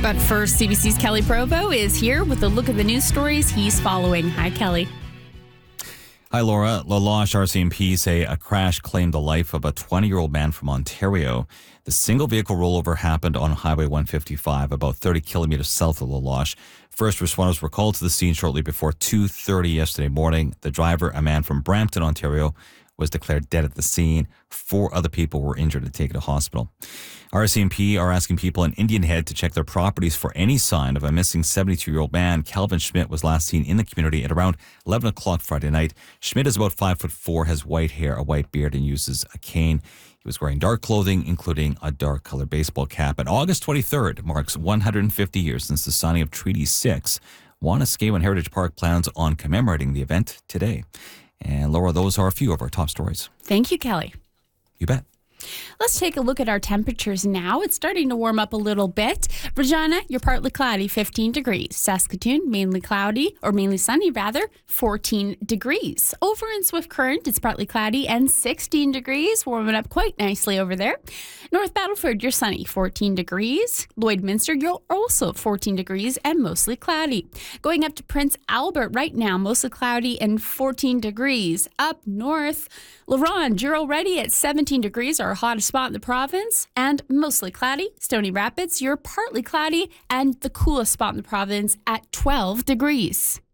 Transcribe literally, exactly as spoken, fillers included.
But first, C B C's Kelly Provo is here with a look at the news stories he's following. Hi, Kelly. Hi, Laura. La Loche R C M P say a crash claimed the life of a twenty-year-old man from Ontario. The single vehicle rollover happened on Highway one fifty-five, about thirty kilometers south of La Loche. First responders were called to the scene shortly before two thirty yesterday morning. The driver, a man from Brampton, Ontario, was declared dead at the scene. Four other people were injured and taken to hospital. R C M P are asking people in Indian Head to check their properties for any sign of a missing seventy-two-year-old man. Calvin Schmidt was last seen in the community at around eleven o'clock Friday night. Schmidt is about five foot four, has white hair, a white beard, and uses a cane. He was wearing dark clothing, including a dark-colored baseball cap. And August twenty-third marks one hundred fifty years since the signing of Treaty six. Wanuskewin Heritage Park plans on commemorating the event today. And Laura, those are a few of our top stories. Thank you, Kelly. You bet. Let's take a look at our temperatures now. It's starting to warm up a little bit. Regina, you're partly cloudy, fifteen degrees. Saskatoon, mainly cloudy, or mainly sunny rather, fourteen degrees. Over in Swift Current, it's partly cloudy and sixteen degrees, warming up quite nicely over there. North Battleford, you're sunny, fourteen degrees. Lloydminster, you're also fourteen degrees and mostly cloudy. Going up to Prince Albert right now, mostly cloudy and fourteen degrees. Up north, La Ronge, you're already at seventeen degrees, our hottest spot in the province, and mostly cloudy. Stony Rapids, you're partly cloudy and the coolest spot in the province at twelve degrees.